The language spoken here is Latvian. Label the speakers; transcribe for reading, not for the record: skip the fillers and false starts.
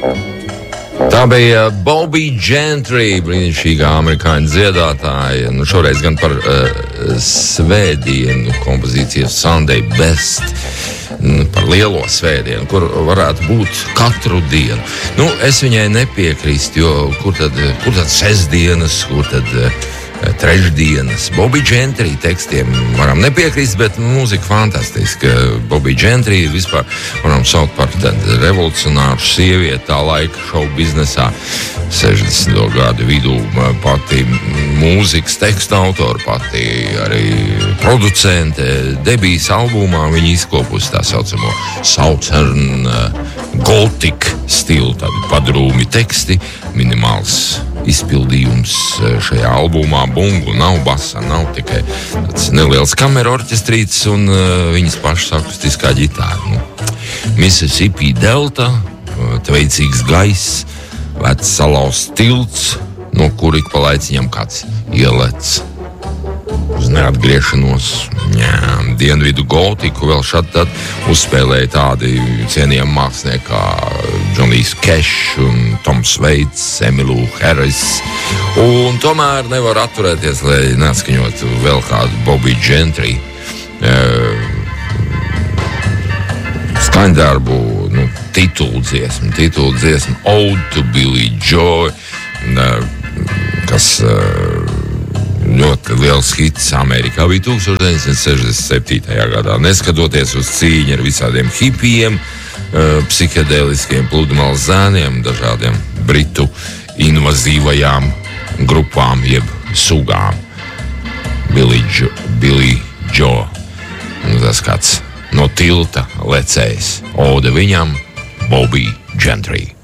Speaker 1: Tā bija Bobby Gentry, brīnišķīgā amerikāņu dziedātāja. Šoreiz gan par svētdienu kompozīciju Sunday Best, par lielo svētdienu, kur varētu būt katru dienu. Es viņai nepiekrīstu, jo kur tad sestdienas, kur tad trešdienas. Bobby Gentry tekstiem varam nepiekrist, bet mūzika fantastiska. Bobby Gentry vispār varam saukt par revolucionāru sievieti tā laika šovu biznesā. 60. gadu vidū pati mūzikas teksta autora, pati arī producente. Debijas albumā viņa izkopusi tā saucamo Southern Gothic stilu, tādi padrūmi teksti, minimāls izpildījums šajā albumā. Bungu nav, basa nav, tikai tāds neliels kameru orķestrīts un viņas pašas akustiskā ģitāra. Mississippi Delta, tveicīgs gaiss, vecs salauzts tilts, no kur ik pa laiciņam kāds ielec uz neatgriešanos. Dienvidu gotiku vēl šad tad uzspēlēja tādi cienījami mākslinieki kā Johnny's Cash un Toms Veits, Emmylou Harris. Un tomēr nevar atturēties, lai neskaņotu vēl kādu Bobby Gentry skaņdarbu, tituldziesmu Ode to Billie Joe, kas ļoti liels hits Amerikā bija 1967. gadā. Neskatoties uz cīņu ar visādiem hipijiem, psihedeliskiem pludmales zēniem, dažādiem britu invazīvajām grupām jeb sugām. Billie Joe. Tas kāds no tilta lecējs. Ode viņam, Bobby Gentry.